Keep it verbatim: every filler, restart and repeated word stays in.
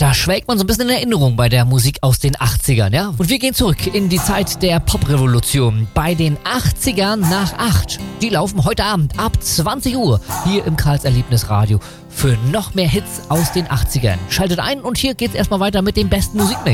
da schwelgt man so ein bisschen in Erinnerung bei der Musik aus den achtzigern, ja? Und wir gehen zurück in die Zeit der Poprevolution bei den achtzigern nach acht. Die laufen heute Abend ab zwanzig Uhr hier im Karls Erlebnisradio für noch mehr Hits aus den achtzigern. Schaltet ein und hier geht's erstmal weiter mit dem besten Musikmix.